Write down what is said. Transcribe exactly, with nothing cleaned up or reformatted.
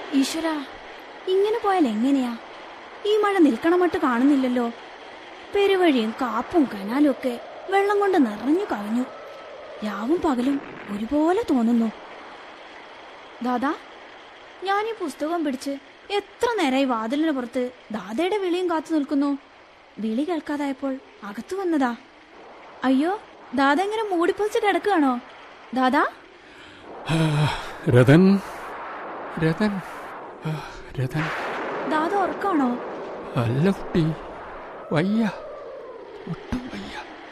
ഈശ്വരാ, ഇങ്ങനെ പോയാൽ എങ്ങനെയാ? ഈ മഴ നിൽക്കണമട്ട് കാണുന്നില്ലല്ലോ. പെരുവഴിയും കാപ്പും കനാലും ഒക്കെ വെള്ളം കൊണ്ട് നിറഞ്ഞു കവിഞ്ഞു. രാവും പകലും ഒരുപോലെ തോന്നുന്നു. ദാദാ, ഞാൻ ഈ പുസ്തകം പിടിച്ച് എത്ര നേരമായി വാതിലിന് പുറത്ത് ദാദയുടെ വിളിയും കാത്തു നിൽക്കുന്നു. വിളി കേൾക്കാതായപ്പോൾ അകത്തു വന്നതാ. അയ്യോ, ദാദ എങ്ങനെ മൂടിപ്പൊതിച്ച് കിടക്കുകയാണോ? ദാദാ, രതൻ രതൻ രതൻ ദാദ ഉറക്കാണോ? അല്ല കുട്ടി, വയ്യ.